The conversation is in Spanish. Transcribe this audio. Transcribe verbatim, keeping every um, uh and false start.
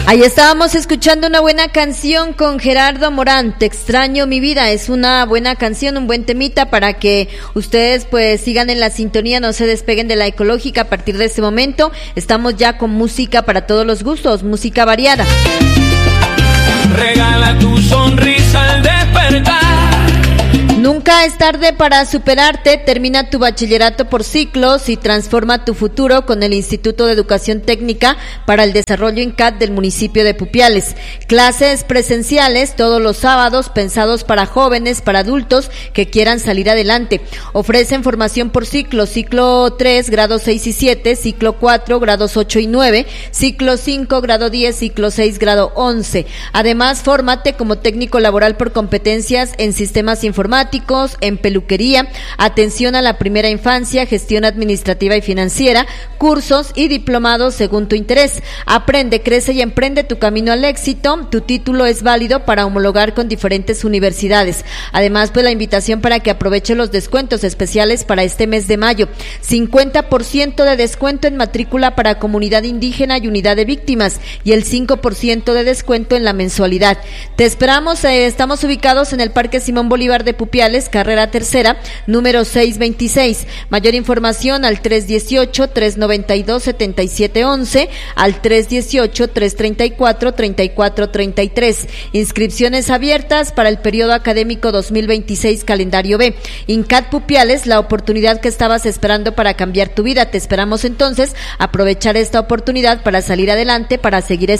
Ahí estábamos escuchando una buena canción con Gerardo Morán, Te extraño mi vida. Es una buena canción, un buen temita para que ustedes pues sigan en la sintonía, no se despeguen de la ecológica. A partir de este momento estamos ya con música para todos los gustos, música variada. Regala tu sonrisa al despertar. Nunca es tarde para superarte. Termina tu bachillerato por ciclos y transforma tu futuro con el Instituto de Educación Técnica para el Desarrollo INCAT del municipio de Pupiales. Clases presenciales todos los sábados, pensados para jóvenes, para adultos que quieran salir adelante. Ofrecen formación por ciclos: ciclo tres, grados seis y siete, ciclo cuatro, grados ocho y nueve, ciclo cinco, grado diez, ciclo seis, grado once. Además, fórmate como técnico laboral por competencias en sistemas informáticos, en peluquería, atención a la primera infancia, gestión administrativa y financiera, cursos y diplomados según tu interés. Aprende, crece y emprende tu camino al éxito. Tu título es válido para homologar con diferentes universidades. Además, pues la invitación para que aproveche los descuentos especiales para este mes de mayo. cincuenta por ciento de descuento en matrícula para comunidad indígena y unidad de víctimas y el cinco por ciento de descuento en la mensualidad. Te esperamos, eh, estamos ubicados en el Parque Simón Bolívar de Pupiales, carrera tercera, número seiscientos veintiséis. Mayor información al tres dieciocho, tres noventa y dos, setenta y siete once, al tres dieciocho, tres treinta y cuatro, treinta y cuatro treinta y tres. Inscripciones abiertas para el periodo académico dos mil veintiséis, calendario B. INCAT Pupiales, la oportunidad que estabas esperando para cambiar tu vida. Te esperamos entonces aprovechar esta oportunidad para salir adelante, para seguir